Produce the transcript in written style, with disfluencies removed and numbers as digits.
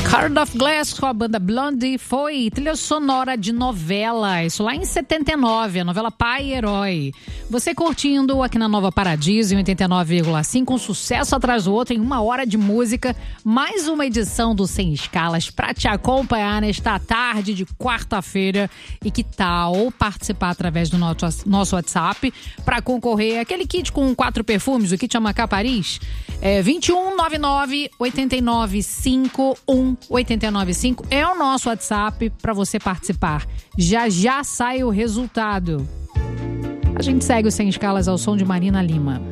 Heart of Glass com a banda Blondie foi trilha sonora de novela, isso lá em 79, a novela Pai e Herói. Você curtindo aqui na Nova Paradiso em 89,5, um sucesso atrás do outro em 1 hora de música, mais uma edição do Sem Escalas para te acompanhar nesta tarde de quarta-feira. E que tal participar através do nosso WhatsApp para concorrer àquele kit com 4 perfumes, o kit Amacá Paris? 2199 895 895 é o nosso WhatsApp para você participar. Já sai o resultado. A gente segue o Sem Escalas ao som de Marina Lima.